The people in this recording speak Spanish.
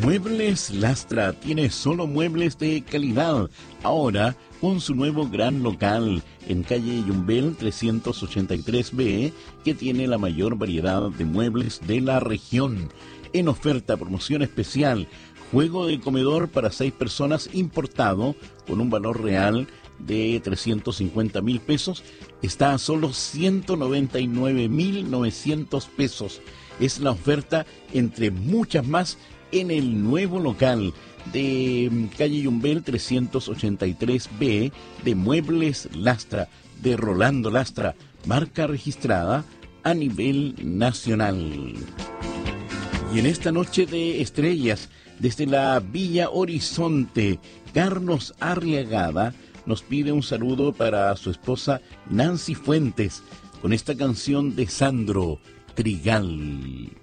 Muebles Lastra tiene solo muebles de calidad. Ahora con su nuevo gran local en calle Yumbel 383B, que tiene la mayor variedad de muebles de la región. En oferta, promoción especial, juego de comedor para 6 personas importado con un valor real de 350.000 pesos. Está a solo 199.900 pesos. Es la oferta entre muchas más en el nuevo local de calle Yumbel 383B de Muebles Lastra, de Rolando Lastra, marca registrada a nivel nacional. Y en esta noche de estrellas, desde la Villa Horizonte, Carlos Arriagada nos pide un saludo para su esposa Nancy Fuentes con esta canción de Sandro Trigal.